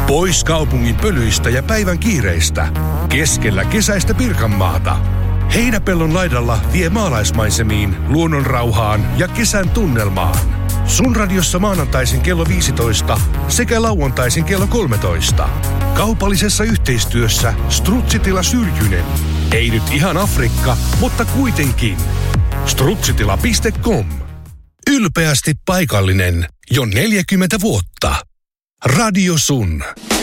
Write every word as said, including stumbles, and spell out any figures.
Pois kaupungin pölyistä ja päivän kiireistä. Keskellä kesäistä Pirkanmaata. Heinäpellon laidalla vie maalaismaisemiin, luonnonrauhaan ja kesän tunnelmaan. Sun radiossa maanantaisin kello viisitoista sekä lauantaisin kello kolmetoista. Kaupallisessa yhteistyössä Strutsitila Syrjynen. Ei nyt ihan Afrikka, mutta kuitenkin. strutsitila piste com. Ylpeästi paikallinen jo neljäkymmentä vuotta. Radio Sun.